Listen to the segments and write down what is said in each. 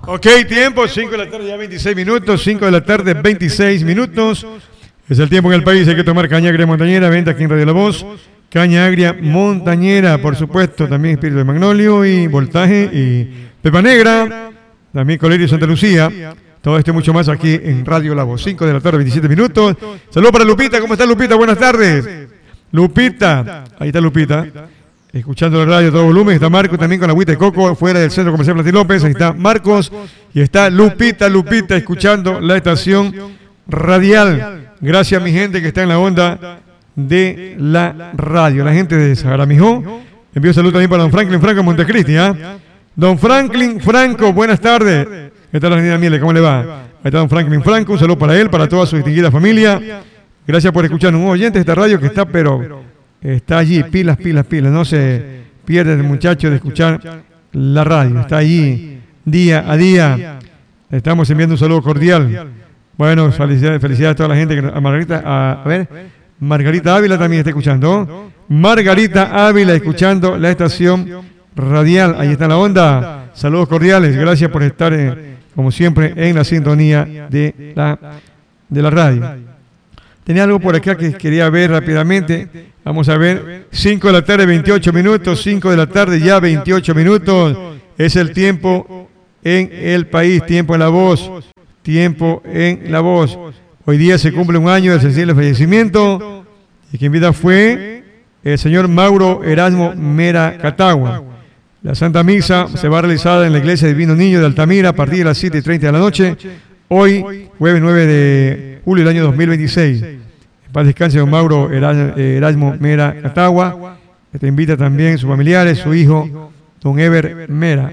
Ok, tiempo, 5 de la tarde, ya 26 minutos, 5 de la tarde, 26 minutos. Es el tiempo en el país, hay que tomar caña agria montañera, venta aquí en Radio La Voz. Caña agria montañera, por supuesto, también espíritu de magnolio y voltaje y pepa negra, también colerio Santa Lucía. Todo esto y mucho más aquí en Radio La Voz. 5 de la tarde, 27 minutos. Saludos para Lupita, ¿cómo está Lupita? Buenas tardes. Lupita, ahí está Lupita. Escuchando la radio a todo volumen, está Marcos también con la agüita de coco fuera del Centro Comercial Platín López, ahí está Marcos y está Lupita, escuchando la estación radial. Gracias a mi gente que está en la onda de la radio, la gente de Saharamijó. Envío salud también para don Franklin Franco en Montecristi, ¿eh? Don Franklin Franco, buenas tardes. ¿Qué tal la señora Miele? ¿Cómo le va? Ahí está don Franklin Franco, un saludo para él, para toda su distinguida familia. Gracias por escuchar un oyente de esta radio que está, pero está allí, pilas. No se pierde el muchacho de escuchar la radio. Está allí día a día. Le estamos enviando un saludo cordial. Bueno, felicidades a toda la gente. A Margarita, Margarita Ávila también está escuchando. Margarita Ávila escuchando la estación radial. Ahí está la onda. Saludos cordiales. Gracias por estar, como siempre, en la sintonía de la radio. Tenía algo por acá que quería ver rápidamente. Vamos a ver. 5 de la tarde, 28 minutos. 5 de la tarde, ya 28 minutos. Es el tiempo en el país. Tiempo en la voz. Tiempo en la voz. Hoy día se cumple un año del sensible fallecimiento. Y quien vida fue el señor Mauro Erasmo Mera Catagua. La Santa Misa se va a realizar en la Iglesia Divino Niño de Altamira a partir de las 7:30 de la noche. Hoy, jueves 9 de julio del año 2026. En paz descanse don Mauro Erasmo Mera Catagua. Te invita también sus familiares, su hijo, don Ever Mera,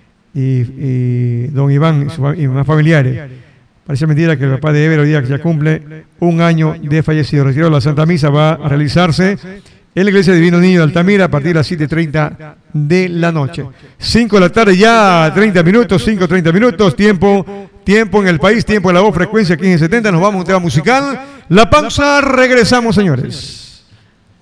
y don Iván y más familiares. Parece mentira que el papá de Ever hoy día que ya cumple un año de fallecido. El retiro de la Santa Misa va a realizarse en la Iglesia Divino Niño de Altamira a partir de las 7:30 de la noche. 5 de la tarde, ya 30 minutos, 5:30 minutos, tiempo en el país, tiempo en la voz, frecuencia 1570. Nos vamos a un tema musical. La pausa, regresamos, señores.